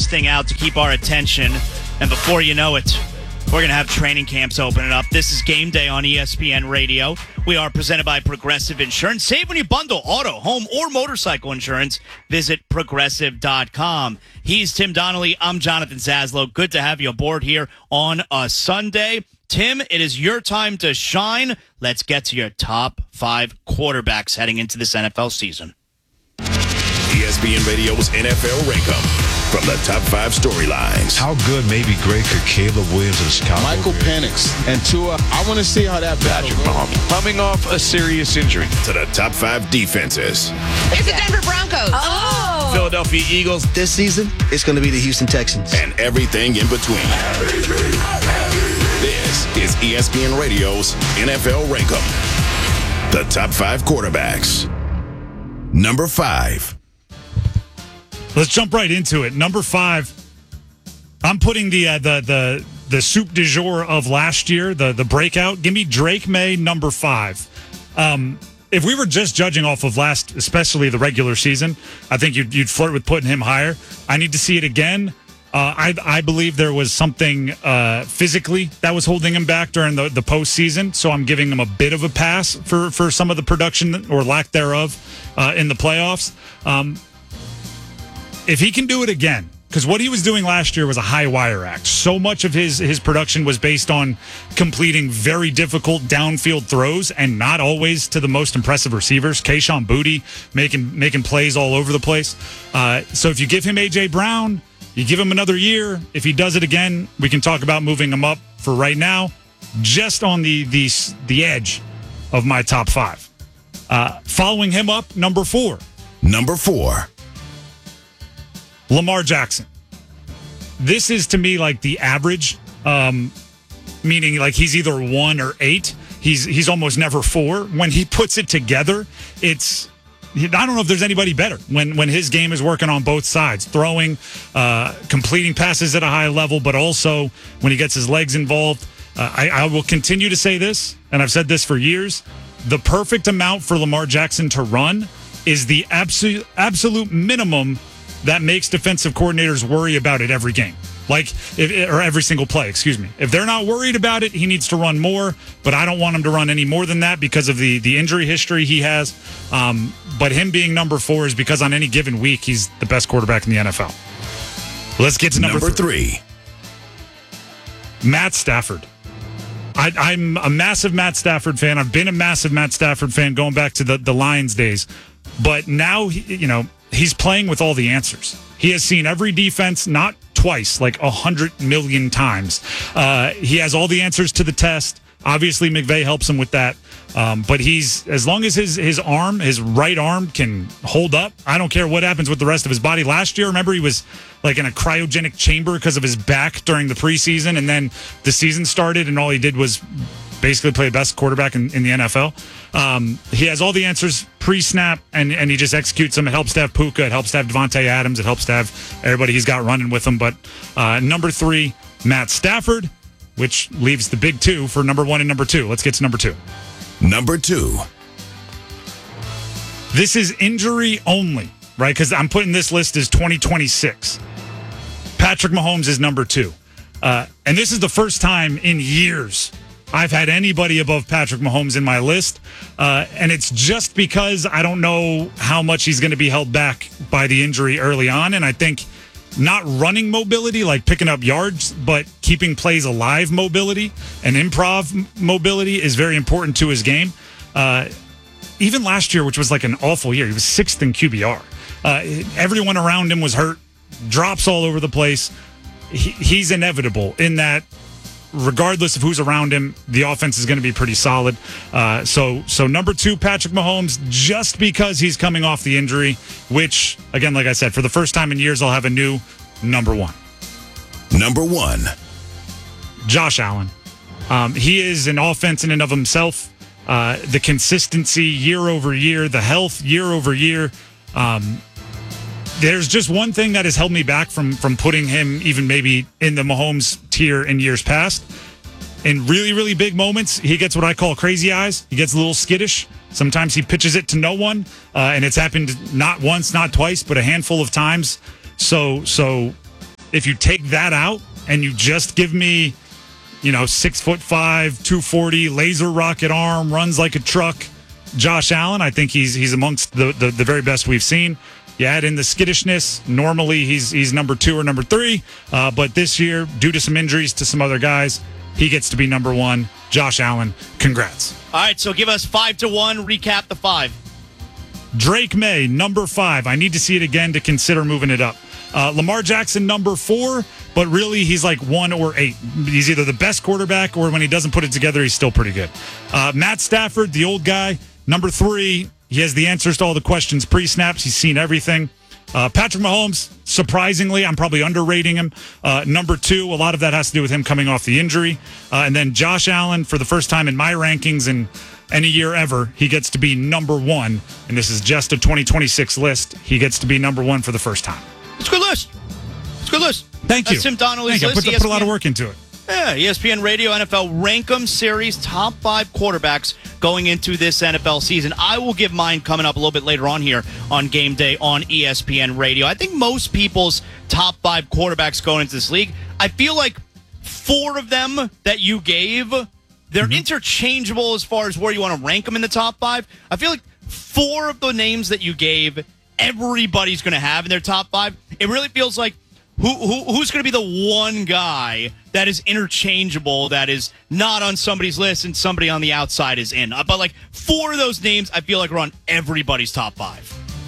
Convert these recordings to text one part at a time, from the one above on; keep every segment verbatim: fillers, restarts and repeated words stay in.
this thing out to keep our attention. And before you know it, we're going to have training camps opening up. This is Game Day on E S P N Radio. We are presented by Progressive Insurance. Save when you bundle auto, home, or motorcycle insurance. Visit progressive dot com. He's Tim Donnelly. I'm Jonathan Zaslow. Good to have you aboard here on a Sunday. Tim, it is your time to shine. Let's get to your top five quarterbacks heading into this N F L season. E S P N Radio's N F L Rankum. From the top five storylines. How good, maybe great, could Caleb Williams of Chicago Michael be? Penix and Tua. I want to see how that Patrick Mahomes coming off a serious injury. To the top five defenses. It's the Denver Broncos. Oh. Philadelphia Eagles. This season, it's going to be the Houston Texans. And everything in between. This is E S P N Radio's N F L Rankum. The top five quarterbacks. Number five. Let's jump right into it. Number five, I'm putting the uh, the the the soup du jour of last year, the the breakout. Give me Drake May, number five. Um, if we were just judging off of last, especially the regular season, I think you'd you'd flirt with putting him higher. I need to see it again. Uh, I I believe there was something uh, physically that was holding him back during the the postseason, so I'm giving him a bit of a pass for for some of the production or lack thereof uh, in the playoffs. Um, If he can do it again, because what he was doing last year was a high wire act. So much of his his production was based on completing very difficult downfield throws and not always to the most impressive receivers. Kayshon Boutte making making plays all over the place. Uh, so if you give him A J. Brown, you give him another year. If he does it again, we can talk about moving him up. For right now, just on the the, the edge of my top five. Uh, following him up, number four. Number four. Lamar Jackson. This is to me like the average, um, meaning like he's either one or eight. He's he's almost never four. When he puts it together, it's I don't know if there's anybody better when when his game is working on both sides, throwing, uh, completing passes at a high level, but also when he gets his legs involved. Uh, I, I will continue to say this, and I've said this for years. The perfect amount for Lamar Jackson to run is the absolute absolute minimum that makes defensive coordinators worry about it every game, like if, or every single play. Excuse me. If they're not worried about it, he needs to run more. But I don't want him to run any more than that because of the the injury history he has. Um, but him being number four is because on any given week he's the best quarterback in the N F L. Let's get to number, number three. three. Matt Stafford. I, I'm a massive Matt Stafford fan. I've been a massive Matt Stafford fan going back to the the Lions days. But now, you know, he's playing with all the answers. He has seen every defense, not twice, like a hundred million times. Uh, he has all the answers to the test. Obviously, McVay helps him with that. Um, but he's, as long as his his arm, his right arm can hold up, I don't care what happens with the rest of his body. Last year, remember, he was like in a cryogenic chamber because of his back during the preseason. And then the season started and all he did was basically play the best quarterback in, in the N F L. Um, he has all the answers pre-snap, and, and he just executes them. It helps to have Puka. It helps to have Devontae Adams. It helps to have everybody he's got running with him. But uh, number three, Matt Stafford, which leaves the big two for number one and number two. Let's get to number two. Number two. This is injury only, right? Because I'm putting this list as twenty twenty-six. Patrick Mahomes is number two. Uh, and this is the first time in years I've had anybody above Patrick Mahomes in my list, uh, and it's just because I don't know how much he's going to be held back by the injury early on, and I think not running mobility, like picking up yards, but keeping plays alive mobility and improv mobility is very important to his game. Uh, even last year, which was like an awful year, he was sixth in Q B R. Uh, everyone around him was hurt, drops all over the place. He, he's inevitable in that regardless of who's around him, the offense is going to be pretty solid. Uh, so, so number two, Patrick Mahomes, just because he's coming off the injury, which, again, like I said, for the first time in years, I'll have a new number one. Number one. Josh Allen. Um, he is an offense in and of himself. Uh, the consistency year over year, the health year over year. Um, There's just one thing that has held me back from from putting him even maybe in the Mahomes tier in years past. In really, really big moments, he gets what I call crazy eyes. He gets a little skittish. Sometimes he pitches it to no one, uh, and it's happened not once, not twice, but a handful of times. So, so if you take that out and you just give me, you know, six foot five, two forty, laser rocket arm, runs like a truck, Josh Allen, I think he's he's amongst the, the, the very best we've seen. You add in the skittishness. Normally, he's he's number two or number three. Uh, but this year, due to some injuries to some other guys, he gets to be number one. Josh Allen, congrats. All right, so give us five to one. Recap the five. Drake May, number five. I need to see it again to consider moving it up. Uh, Lamar Jackson, number four, but really he's like one or eight. He's either the best quarterback or when he doesn't put it together, he's still pretty good. Uh, Matt Stafford, the old guy, number three. He has the answers to all the questions pre-snaps. He's seen everything. Uh, Patrick Mahomes, surprisingly, I'm probably underrating him. Uh, number two, a lot of that has to do with him coming off the injury. Uh, and then Josh Allen, for the first time in my rankings in any year ever, he gets to be number one. And this is just a twenty twenty-six list. He gets to be number one for the first time. It's a good list. It's a good list. Thank you. That's Tim Donnelly's Thank you. I list. put, put a lot of work into it. Yeah, E S P N Radio N F L Rankum Series top five quarterbacks going into this N F L season. I will give mine coming up a little bit later on here on Game Day on E S P N Radio. I think most people's top five quarterbacks going into this league, I feel like four of them that you gave, they're mm-hmm. interchangeable as far as where you want to rank them in the top five. I feel like four of the names that you gave, everybody's going to have in their top five. It really feels like Who, who who's going to be the one guy that is interchangeable, that is not on somebody's list and somebody on the outside is in? But like four of those names, I feel like are on everybody's top five.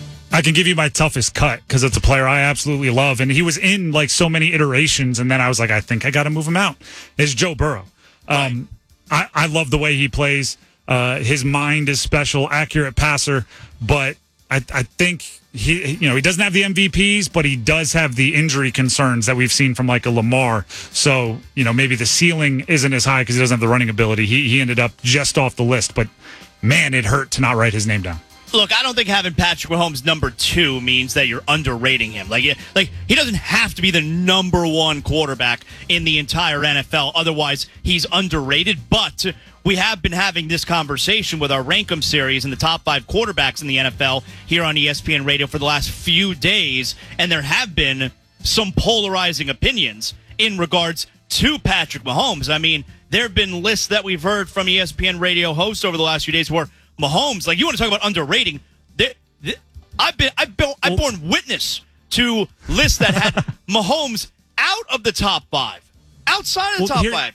I can give you my toughest cut because it's a player I absolutely love, and he was in like so many iterations, and then I was like, I think I got to move him out. It's Joe Burrow. Um, I, I love the way he plays. Uh, his mind is special, accurate passer, but I, I think he, you know, he doesn't have the M V Ps, but he does have the injury concerns that we've seen from like a Lamar. So, you know, maybe the ceiling isn't as high because he doesn't have the running ability. He he ended up just off the list, but man, it hurt to not write his name down. Look, I don't think having Patrick Mahomes number two means that you're underrating him. Like, like he doesn't have to be the number one quarterback in the entire N F L. Otherwise, he's underrated. But we have been having this conversation with our Rankum series and the top five quarterbacks in the N F L here on E S P N Radio for the last few days, and there have been some polarizing opinions in regards to Patrick Mahomes. I mean, there have been lists that we've heard from E S P N Radio hosts over the last few days where Mahomes, like, you want to talk about underrating? They, they, I've been, I've been, I've borne witness to lists that had Mahomes out of the top five, outside of the well, top here, five.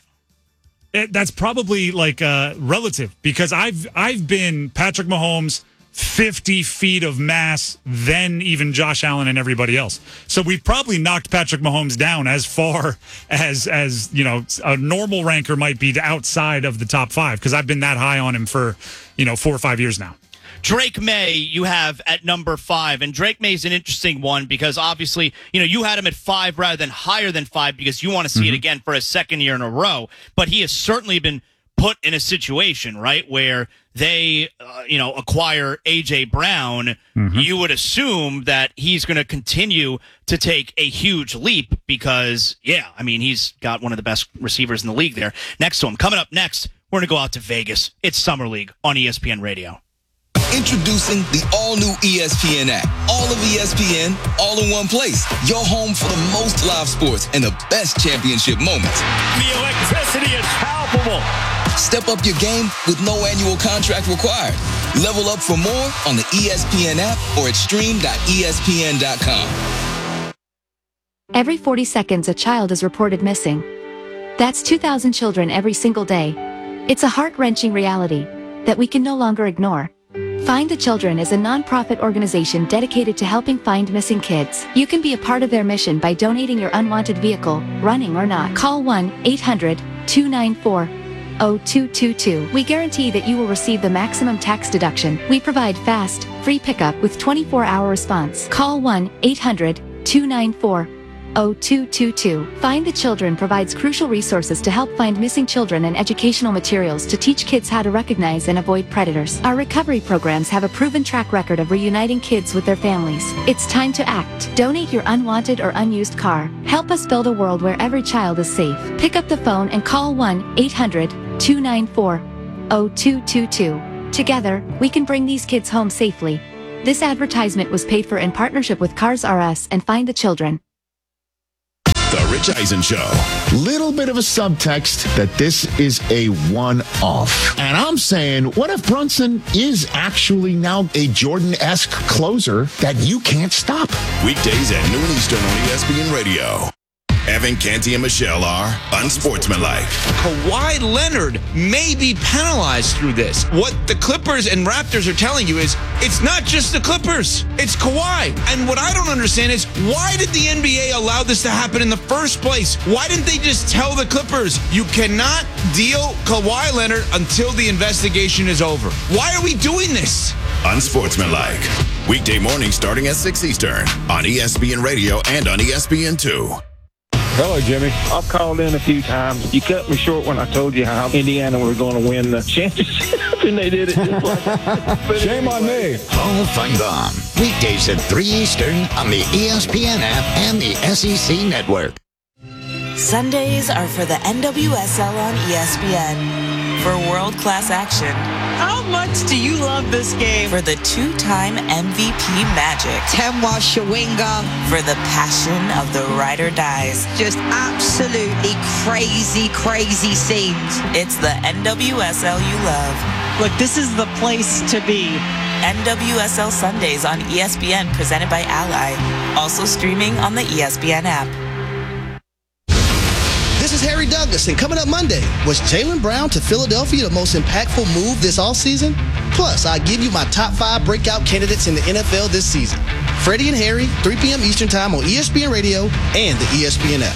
It, that's probably like uh, relative because I've I've been Patrick Mahomes, fifty feet of mass, then even Josh Allen and everybody else. So we've probably knocked Patrick Mahomes down as far as as you know a normal ranker might be to outside of the top five because I've been that high on him for you know four or five years now. Drake May, you have at number five, and Drake May is an interesting one because obviously, you know, you had him at five rather than higher than five because you want to see mm-hmm. it again for a second year in a row. But he has certainly been put in a situation, right, where they, uh, you know, acquire A J Brown. Mm-hmm. You would assume that he's going to continue to take a huge leap because, yeah, I mean, he's got one of the best receivers in the league there next to him. Coming up next, we're going to go out to Vegas. It's Summer League on E S P N Radio. Introducing the all-new E S P N app. All of E S P N, all in one place. Your home for the most live sports and the best championship moments. The electricity is palpable. Step up your game with no annual contract required. Level up for more on the E S P N app or at stream dot E S P N dot com. Every forty seconds, a child is reported missing. That's two thousand children every single day. It's a heart-wrenching reality that we can no longer ignore. Find the Children is a non-profit organization dedicated to helping find missing kids. You can be a part of their mission by donating your unwanted vehicle, running or not. Call one eight hundred two nine four oh two two two. We guarantee that you will receive the maximum tax deduction. We provide fast, free pickup with twenty-four hour response. Call one eight hundred two nine four oh two two two. Find the Children provides crucial resources to help find missing children and educational materials to teach kids how to recognize and avoid predators. Our recovery programs have a proven track record of reuniting kids with their families. It's time to act. Donate your unwanted or unused car. Help us build a world where every child is safe. Pick up the phone and call one eight hundred two nine four oh two two two. Together, we can bring these kids home safely. This advertisement was paid for in partnership with Cars R Us and Find the Children. Rich Eisen Show. Little bit of a subtext that this is a one-off. And I'm saying, what if Brunson is actually now a Jordan-esque closer that you can't stop? Weekdays at noon Eastern on E S P N Radio. Evan, Canty, and Michelle are unsportsmanlike. Kawhi Leonard may be penalized through this. What the Clippers and Raptors are telling you is it's not just the Clippers, it's Kawhi. And what I don't understand is why did the N B A allow this to happen in the first place? Why didn't they just tell the Clippers, you cannot deal Kawhi Leonard until the investigation is over? Why are we doing this? Unsportsmanlike. Weekday morning starting at six Eastern on E S P N Radio and on E S P N two. Hello, Jimmy. I've called in a few times. You cut me short when I told you how Indiana were going to win the championship, and they did it just like that. Shame on me. Hall Feinbaum. Weekdays at three Eastern on the E S P N app and the S E C Network. Sundays are for the N W S L on E S P N. For world-class action. How much do you love this game? For the two-time M V P magic. Temwa Shawinga. For the passion of the ride or dies. Just absolutely crazy, crazy scenes. It's the N W S L you love. Look, this is the place to be. N W S L Sundays on E S P N, presented by Ally. Also streaming on the E S P N app. This is Harry Douglas, and coming up Monday, was Jaylen Brown to Philadelphia the most impactful move this offseason? Plus, I give you my top five breakout candidates in the N F L this season. Freddie and Harry, three p.m. Eastern Time on E S P N Radio and the E S P N app.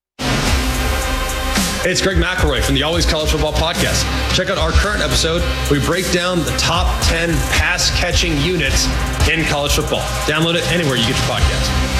Hey, it's Greg McElroy from the Always College Football Podcast. Check out our current episode. We break down the top ten pass-catching units in college football. Download it anywhere you get your podcast.